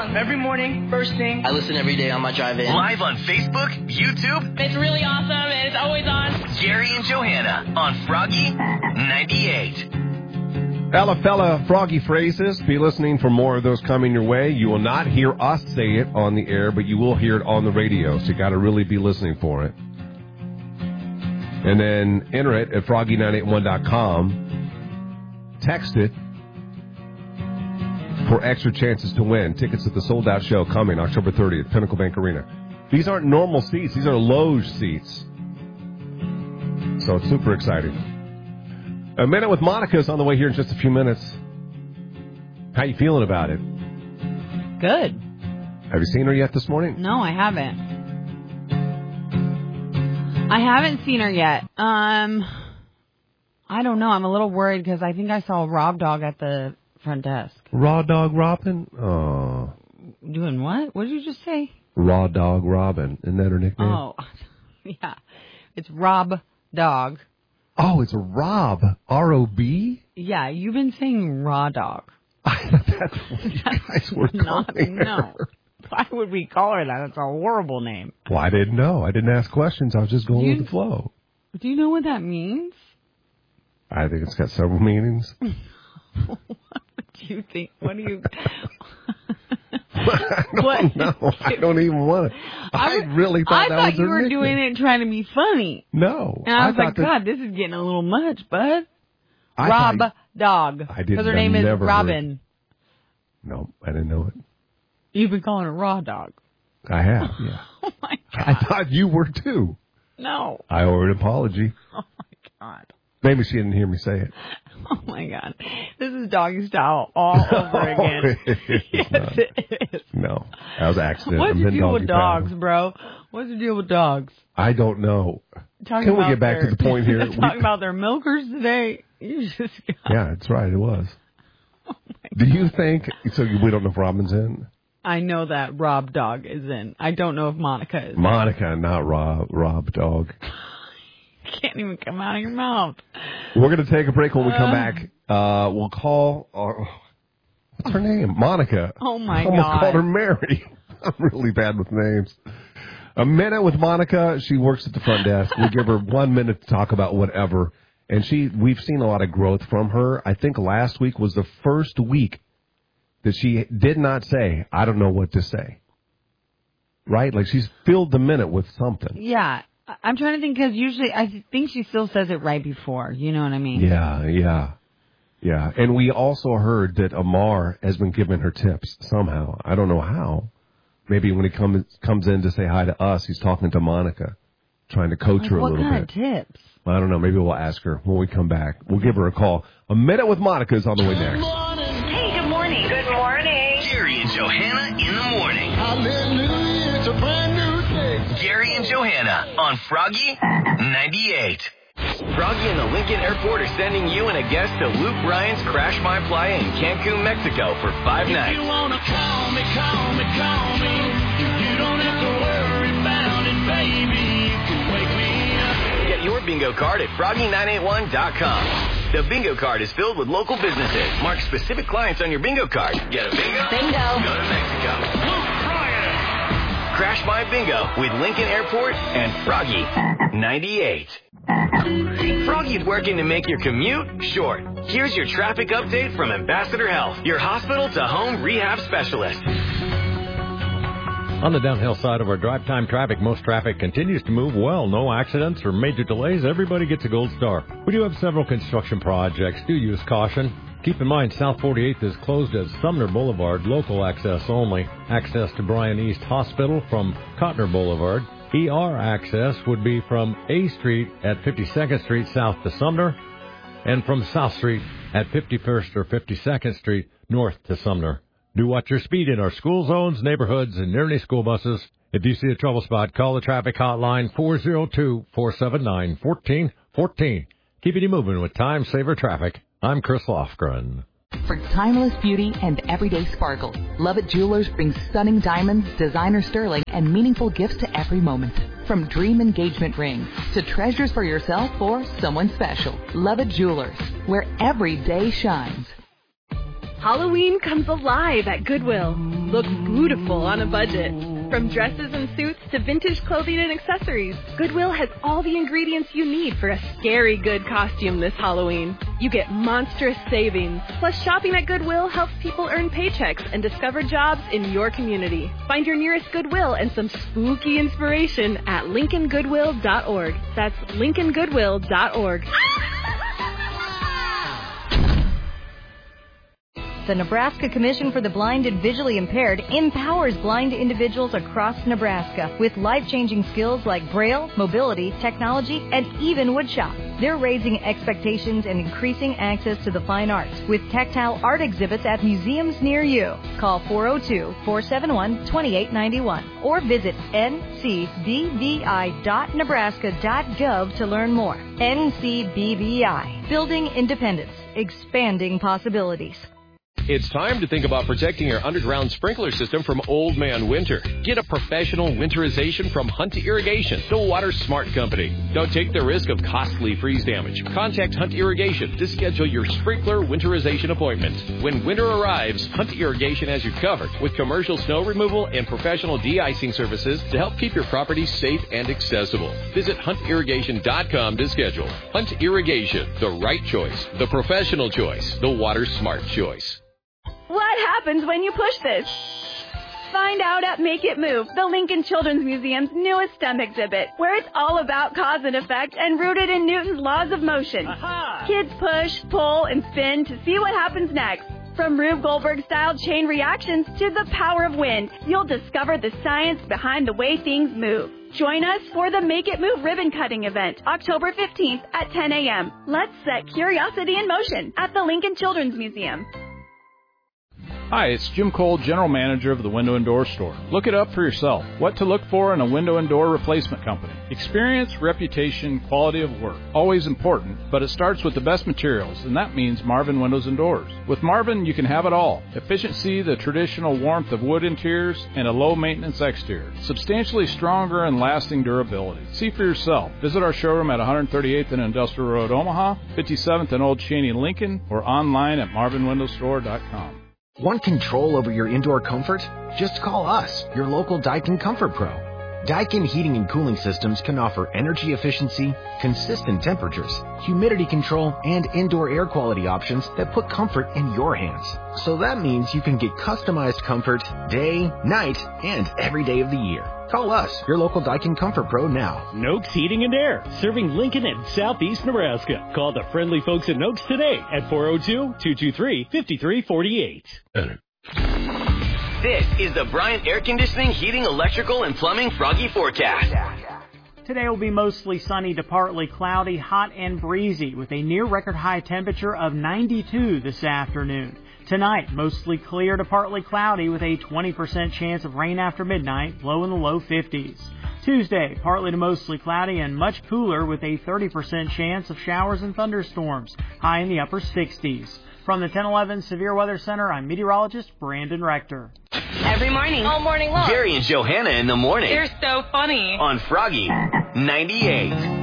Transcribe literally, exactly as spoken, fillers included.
up every morning, first thing. I listen every day on my drive in. Live on Facebook, YouTube. It's really awesome, and it's always on. Jerry and Johanna on Froggy ninety-eight. Fella, fella, froggy phrases. Be listening for more of those coming your way. You will not hear us say it on the air, but you will hear it on the radio, so you got to really be listening for it. And then enter it at froggy nine eight one dot com. Text it for extra chances to win. Tickets to the sold-out show coming October thirtieth, Pinnacle Bank Arena. These aren't normal seats. These are loge seats. So it's super exciting. A Minute with Monica is on the way here in just a few minutes. How you feeling about it? Good. Have you seen her yet this morning? No, I haven't. I haven't seen her yet. Um, I don't know. I'm a little worried because I think I saw a Rob Dog at the front desk. Raw Dog Robin? Oh. Doing what? What did you just say? Raw Dog Robin. Isn't that her nickname? Oh, yeah. It's Rob Dog. Oh, it's a Rob. R O B? Yeah, you've been saying Raw Dog. That's what you guys were not, calling no. her. Why would we call her that? That's a horrible name. Well, I didn't know. I didn't ask questions. I was just going you, with the flow. Do you know what that means? I think it's got several meanings. What do you think? What do you... I don't what? know. I don't even want to. I, I really thought I that thought was you her were nickname. doing it trying to be funny. No. And I was I like, that, God, this is getting a little much, bud. I Rob thought, Dog. I didn't. Because her name I've is never Robin. Heard. No, I didn't know it. You've been calling her Raw Dog. I have, yeah. Oh, my God. I thought you were, too. No. I owe her an apology. Oh, my God. Maybe she didn't hear me say it. Oh, my God. This is doggy style all over again. It's yes, not. it is. No, that was an accident. What's I've the been deal with doggy dogs, paddling. bro? What's the deal with dogs? I don't know. Talking Can we about get back their, to the point here? Talking we, about their milkers today. You just got... Yeah, that's right. It was. Oh Do you think, so we don't know if Robin's in? I know that Rob Dog is in. I don't know if Monica is. Monica, not Rob, Rob Dog. Can't even come out of your mouth. We're going to take a break. When we come Uh, back, uh, we'll call, our, what's her name? Monica. Oh, my I almost God. called her Mary. I'm really bad with names. A Minute with Monica. She works at the front desk. We give her one minute to talk about whatever. And she, we've seen a lot of growth from her. I think last week was the first week that she did not say, I don't know what to say. Right? Like she's filled the minute with something. Yeah. I'm trying to think because usually I think she still says it right before. You know what I mean? Yeah, yeah. Yeah. And we also heard that Amar has been giving her tips somehow. I don't know how. Maybe when he comes comes in to say hi to us, he's talking to Monica, trying to coach Like her a what little kind bit. of tips? I don't know. Maybe we'll ask her when we come back. We'll give her a call. A Minute with Monica is on the way next. Hey, good morning. Good morning. Jerry and Johanna in the morning. Hallelujah, it's a brand new day. Jerry and Johanna on Froggy ninety-eight. Froggy and the Lincoln Airport are sending you and a guest to Luke Bryan's Crash My Playa in Cancun, Mexico for five nights. If you wanna call me, call me, call me. You don't have to worry about it, baby. You can wake me up. Get your bingo card at froggy nine eight one dot com. The bingo card is filled with local businesses. Mark specific clients on your bingo card. Get a bingo? Bingo. Go to Mexico. Luke Bryan. Crash My Bingo with Lincoln Airport and Froggy ninety-eight. Froggy's working to make your commute short. Here's your traffic update from Ambassador Health, your hospital to home rehab specialist. On the downhill side of our drive time traffic, most traffic continues to move well. No accidents or major delays. Everybody gets a gold star. We do have several construction projects. Do use caution. Keep in mind, South forty-eighth is closed at Sumner Boulevard, local access only. Access to Bryan East Hospital from Cotner Boulevard. E R access would be from A Street at fifty-second Street south to Sumner, and from South Street at fifty-first or fifty-second Street north to Sumner. Do watch your speed in our school zones, neighborhoods, and near any school buses. If you see a trouble spot, call the traffic hotline four oh two, four seven nine, one four one four. Keeping you moving with Time Saver Traffic. I'm Chris Lofgren. For timeless beauty and everyday sparkle, Lovett Jewelers brings stunning diamonds, designer sterling, and meaningful gifts to every moment. From dream engagement rings to treasures for yourself or someone special, Lovett Jewelers, where every day shines. Halloween comes alive at Goodwill. Looks beautiful on a budget. From dresses and suits to vintage clothing and accessories, Goodwill has all the ingredients you need for a scary good costume this Halloween. You get monstrous savings. Plus, shopping at Goodwill helps people earn paychecks and discover jobs in your community. Find your nearest Goodwill and some spooky inspiration at lincoln goodwill dot org. That's lincoln goodwill dot org. The Nebraska Commission for the Blind and Visually Impaired empowers blind individuals across Nebraska with life-changing skills like Braille, mobility, technology, and even woodshop. They're raising expectations and increasing access to the fine arts with tactile art exhibits at museums near you. Call four oh two, four seven one, two eight nine one or visit n c b v i dot nebraska dot gov to learn more. N C B V I, building independence, expanding possibilities. It's time to think about protecting your underground sprinkler system from old man winter. Get a professional winterization from Hunt Irrigation, the water smart company. Don't take the risk of costly freeze damage. Contact Hunt Irrigation to schedule your sprinkler winterization appointment. When winter arrives, Hunt Irrigation has you covered with commercial snow removal and professional de-icing services to help keep your property safe and accessible. Visit hunt irrigation dot com to schedule. Hunt Irrigation, the right choice, the professional choice, the water smart choice. What happens when you push this? Find out at Make It Move, the Lincoln Children's Museum's newest STEM exhibit, where it's all about cause and effect and rooted in Newton's laws of motion. Aha! Kids push, pull, and spin to see what happens next. From Rube Goldberg-style chain reactions to the power of wind, you'll discover the science behind the way things move. Join us for the Make It Move ribbon cutting event, October fifteenth at ten a.m. Let's set curiosity in motion at the Lincoln Children's Museum. Hi, it's Jim Cole, General Manager of the Window and Door Store. Look it up for yourself. What to look for in a window and door replacement company. Experience, reputation, quality of work. Always important, but it starts with the best materials, and that means Marvin Windows and Doors. With Marvin, you can have it all. Efficiency, the traditional warmth of wood interiors, and a low-maintenance exterior. Substantially stronger and lasting durability. See for yourself. Visit our showroom at one thirty-eighth and Industrial Road, Omaha, fifty-seventh and Old Cheney, Lincoln, or online at marvin window store dot com. Want control over your indoor comfort? Just call us, your local Daikin Comfort Pro. Daikin Heating and Cooling Systems can offer energy efficiency, consistent temperatures, humidity control, and indoor air quality options that put comfort in your hands. So that means you can get customized comfort day, night, and every day of the year. Call us, your local Daikin Comfort Pro now. Noakes Heating and Air, serving Lincoln and southeast Nebraska. Call the friendly folks at Noakes today at four oh two, two two three, five three four eight. This is the Bryant Air Conditioning, Heating, Electrical, and Plumbing Froggy Forecast. Today will be mostly sunny to partly cloudy, hot and breezy with a near record high temperature of ninety-two this afternoon. Tonight, mostly clear to partly cloudy with a twenty percent chance of rain after midnight, low in the low fifties. Tuesday, partly to mostly cloudy and much cooler with a thirty percent chance of showers and thunderstorms, high in the upper sixties. From the ten eleven Severe Weather Center, I'm meteorologist Brandon Rector. Every morning. All morning long. Jerry and Johanna in the morning. They're so funny. On Froggy ninety-eight.